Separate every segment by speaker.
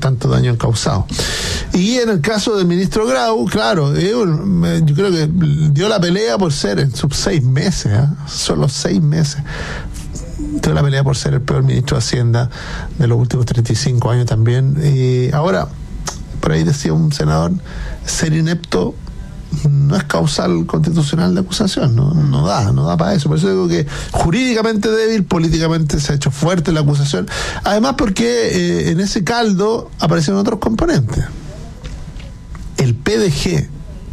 Speaker 1: tanto daño han causado. Y en el caso del ministro Grau, claro, yo creo que dio la pelea por ser en sus 6 meses, solo 6 meses. Dio la pelea por ser el peor ministro de Hacienda de los últimos 35 años también. Y ahora, por ahí decía un senador, ser inepto no es causal constitucional de acusación, no da para eso. Por eso digo que jurídicamente débil, políticamente se ha hecho fuerte la acusación. Además porque en ese caldo aparecieron otros componentes. El PDG,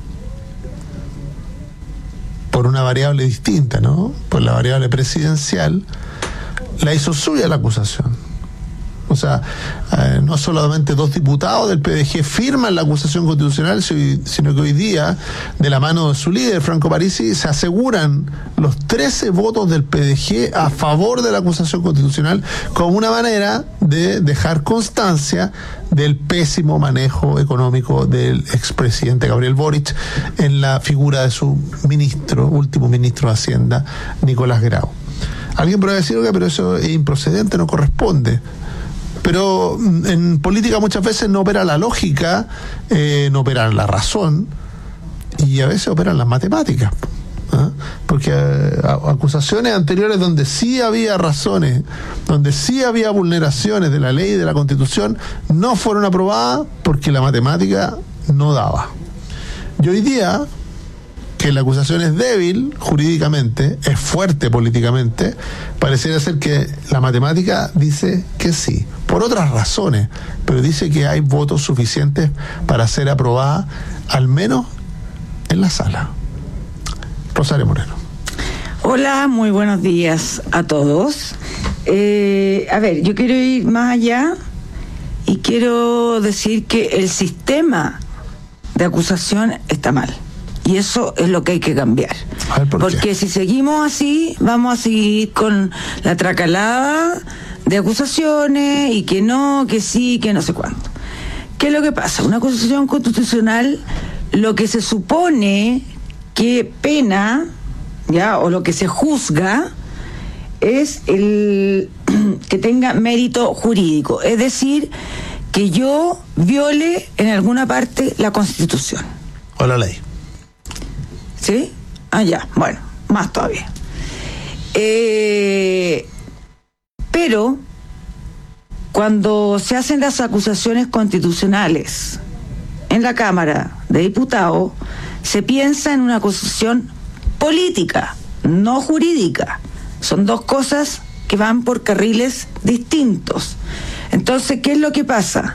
Speaker 1: por una variable distinta, ¿no? Por la variable presidencial, la hizo suya la acusación. O sea, no solamente 2 diputados del PDG firman la acusación constitucional, sino que hoy día, de la mano de su líder, Franco Parisi, se aseguran los 13 votos del PDG a favor de la acusación constitucional como una manera de dejar constancia del pésimo manejo económico del expresidente Gabriel Boric en la figura de su último ministro de Hacienda, Nicolás Grau. Alguien podrá decir, pero eso es improcedente, no corresponde. Pero en política muchas veces no opera la lógica, no opera la razón, y a veces operan las matemáticas. Porque acusaciones anteriores donde sí había razones, donde sí había vulneraciones de la ley y de la Constitución, no fueron aprobadas porque la matemática no daba. Y hoy día, que la acusación es débil jurídicamente, es fuerte políticamente, pareciera ser que la matemática dice que sí, por otras razones, pero dice que hay votos suficientes para ser aprobada, al menos en la sala. Rosario Moreno.
Speaker 2: Hola, muy buenos días a todos. A ver, yo quiero ir más allá y quiero decir que el sistema de acusación está mal. Y eso es lo que hay que cambiar. Porque si seguimos así, vamos a seguir con la tracalada de acusaciones y que no, que sí, que no sé cuánto. ¿Qué es lo que pasa? Una acusación constitucional, lo que se supone que pena, ¿ya? O lo que se juzga es el que tenga mérito jurídico. Es decir, que yo viole en alguna parte la Constitución.
Speaker 1: O la ley.
Speaker 2: ¿Sí? Ya, bueno, más todavía. Pero cuando se hacen las acusaciones constitucionales en la Cámara de Diputados, se piensa en una acusación política, no jurídica. Son 2 cosas que van por carriles distintos. Entonces, ¿qué es lo que pasa?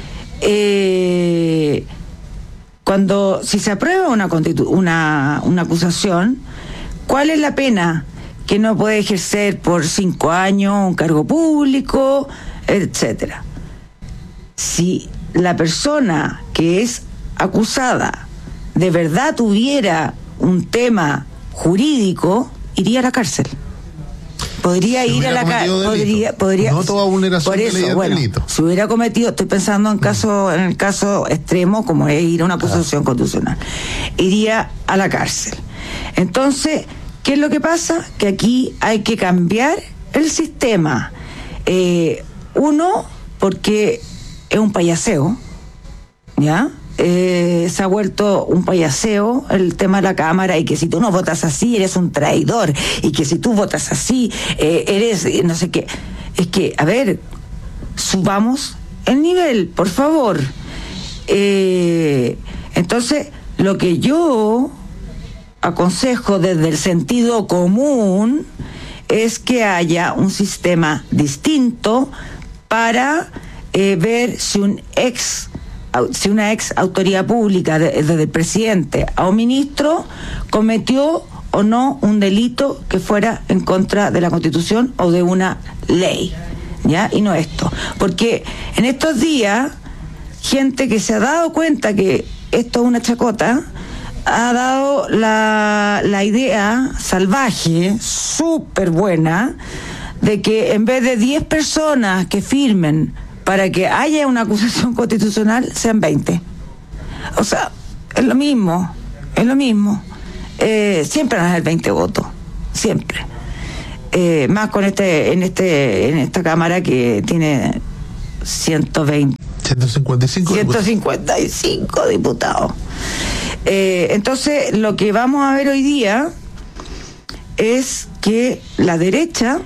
Speaker 2: Si se aprueba una acusación, ¿cuál es la pena? Que no puede ejercer por 5 años un cargo público, etcétera. Si la persona que es acusada de verdad tuviera un tema jurídico, iría a la cárcel. Podría ir a la cárcel. Podría.
Speaker 1: No toda vulneración
Speaker 2: por eso,
Speaker 1: de ley es delito.
Speaker 2: Si hubiera cometido, estoy pensando en el caso extremo, como es ir a una acusación constitucional, iría a la cárcel. Entonces, ¿qué es lo que pasa? Que aquí hay que cambiar el sistema. Uno, porque es un payaseo, ¿ya? Se ha vuelto un payaseo el tema de la Cámara, y que si tú no votas así eres un traidor, y que si tú votas así eres no sé qué. Es que, a ver, subamos el nivel, por favor. Entonces, lo que yo aconsejo desde el sentido común es que haya un sistema distinto para ver si una ex autoridad pública, desde el presidente a un ministro, cometió o no un delito que fuera en contra de la Constitución o de una ley, ¿ya? Y no esto. Porque en estos días, gente que se ha dado cuenta que esto es una chacota, ha dado la idea salvaje, súper buena, de que en vez de 10 personas que firmen para que haya una acusación constitucional, sean 20. O sea, es lo mismo. Siempre van a ser 20 votos, siempre. Más con en esta Cámara que tiene 120 155 diputados. Entonces, lo que vamos a ver hoy día es que las derechas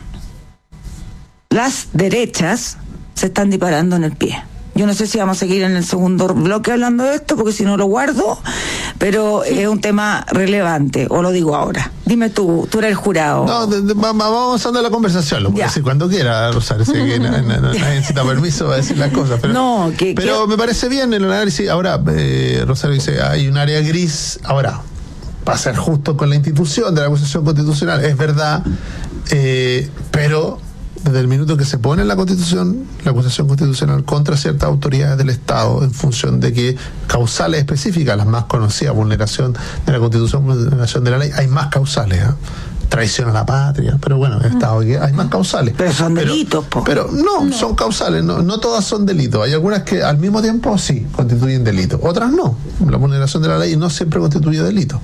Speaker 2: se están disparando en el pie. Yo no sé si vamos a seguir en el segundo bloque hablando de esto, porque si no lo guardo, pero es un tema relevante, o lo digo ahora. Dime tú eres el jurado.
Speaker 1: No, vamos avanzando la conversación, lo puedo decir cuando quiera, Rosario, sé que nadie necesita permiso para decir las cosas, pero, me parece bien el análisis. Ahora, Rosario dice, hay un área gris, ahora, para ser justo con la institución de la acusación constitucional, es verdad, pero desde el minuto que se pone en la Constitución, la acusación constitucional contra ciertas autoridades del Estado, en función de que causales específicas, las más conocidas, vulneración de la Constitución, vulneración de la ley, hay más causales, traición a la patria, pero bueno, el Estado hay más causales.
Speaker 2: Pero son delitos,
Speaker 1: pero no, son causales, no todas son delitos. Hay algunas que al mismo tiempo sí constituyen delitos, otras no. La vulneración de la ley no siempre constituye delito.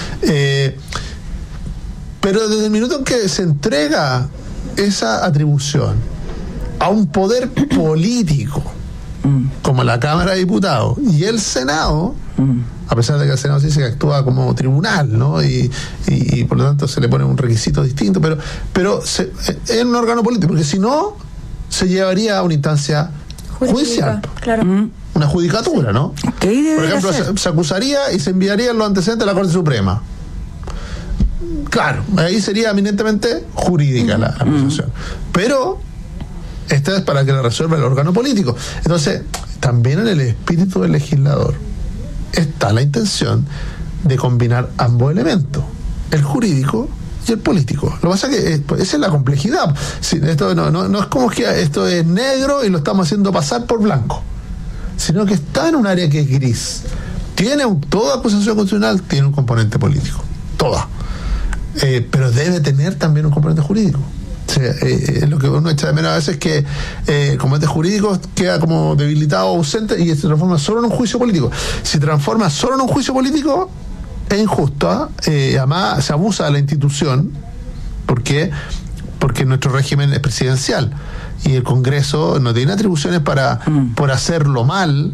Speaker 1: Pero desde el minuto en que se entrega esa atribución a un poder político como la Cámara de Diputados y el Senado, a pesar de que el Senado se dice que actúa como tribunal, ¿no? Y por lo tanto se le pone un requisito distinto, pero es un órgano político, porque si no se llevaría a una instancia judicial,
Speaker 3: claro.
Speaker 1: Una judicatura, ¿no? Por ejemplo, se acusaría y se enviarían los antecedentes a la Corte Suprema. Claro, ahí sería eminentemente jurídica la acusación. Pero esta es para que la resuelva el órgano político. Entonces, también en el espíritu del legislador está la intención de combinar ambos elementos, el jurídico y el político. Lo que pasa es que esa es la complejidad. Esto no es como que esto es negro y lo estamos haciendo pasar por blanco, sino que está en un área que es gris. Toda acusación constitucional tiene un componente político, toda. Pero debe tener también un componente jurídico. O sea, lo que uno echa de menos a veces es que el componente jurídico queda como debilitado o ausente y se transforma solo en un juicio político. Si transforma solo en un juicio político, es injusto. Además, se abusa de la institución. ¿Por qué? Porque nuestro régimen es presidencial y el Congreso no tiene atribuciones por hacerlo mal.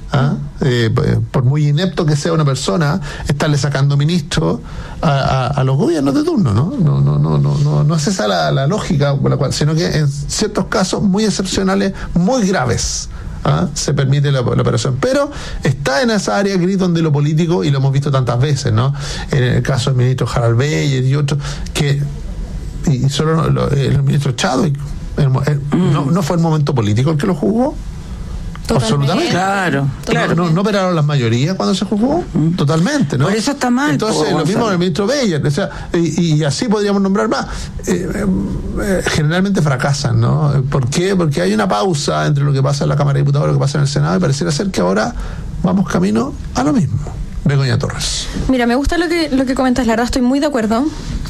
Speaker 1: Por muy inepto que sea una persona, estarle sacando ministros a los gobiernos de turno, no es esa la lógica por la cual, sino que en ciertos casos muy excepcionales, muy graves, se permite la operación, pero está en esa área gris donde lo político, y lo hemos visto tantas veces, ¿no? En el caso del ministro Harald Beyer y otros, y solo el ministro Chadwick, no fue el momento político el que lo juzgó. Absolutamente.
Speaker 2: Claro.
Speaker 1: No operaron las mayorías cuando se juzgó. Totalmente, ¿no?
Speaker 2: Por eso está mal.
Speaker 1: Entonces, lo mismo con el ministro Beyer. O sea, y así podríamos nombrar más. Generalmente fracasan, ¿no? ¿Por qué? Porque hay una pausa entre lo que pasa en la Cámara de Diputados y lo que pasa en el Senado, y pareciera ser que ahora vamos camino a lo mismo. Begoña Torres.
Speaker 3: Mira, me gusta lo que comentas, la verdad estoy muy de acuerdo.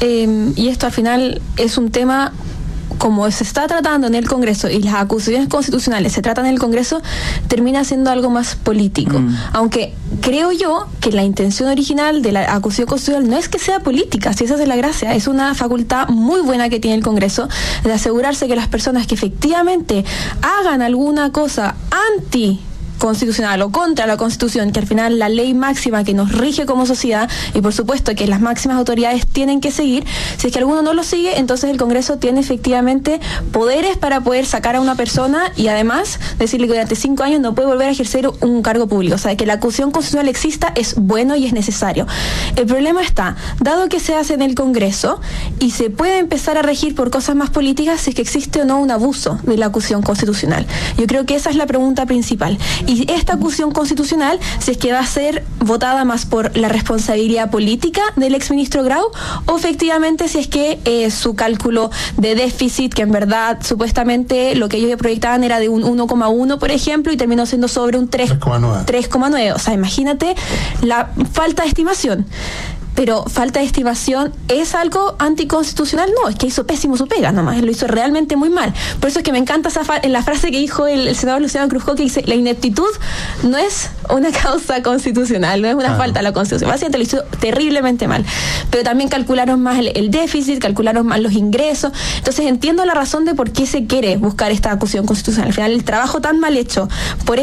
Speaker 3: Y esto al final es un tema, como se está tratando en el Congreso y las acusaciones constitucionales se tratan en el Congreso, termina siendo algo más político. Aunque creo yo que la intención original de la acusación constitucional no es que sea política, si esa es la gracia, es una facultad muy buena que tiene el Congreso de asegurarse que las personas que efectivamente hagan alguna cosa anticonstitucional o contra la Constitución, que al final la ley máxima que nos rige como sociedad, y por supuesto que las máximas autoridades tienen que seguir, si es que alguno no lo sigue, entonces el Congreso tiene efectivamente poderes para poder sacar a una persona y además decirle que durante 5 años no puede volver a ejercer un cargo público. O sea, que la acusación constitucional exista es bueno y es necesario. El problema está, dado que se hace en el Congreso y se puede empezar a regir por cosas más políticas, si es que existe o no un abuso de la acusación constitucional. Yo creo que esa es la pregunta principal. Y esta acusación constitucional, si es que va a ser votada más por la responsabilidad política del exministro Grau, o efectivamente si es que su cálculo de déficit, que en verdad supuestamente lo que ellos proyectaban era de un 1,1, por ejemplo, y terminó siendo sobre un 3,9. O sea, imagínate la falta de estimación. Pero falta de estimación, ¿es algo anticonstitucional? No, es que hizo pésimo su pega nomás, lo hizo realmente muy mal. Por eso es que me encanta la frase que dijo el senador Luciano Cruzco, que dice, la ineptitud no es una causa constitucional, no es una falta a la Constitución. Básicamente lo hizo terriblemente mal. Pero también calcularon más el déficit, calcularon más los ingresos. Entonces entiendo la razón de por qué se quiere buscar esta acusación constitucional. Al final, el trabajo tan mal hecho por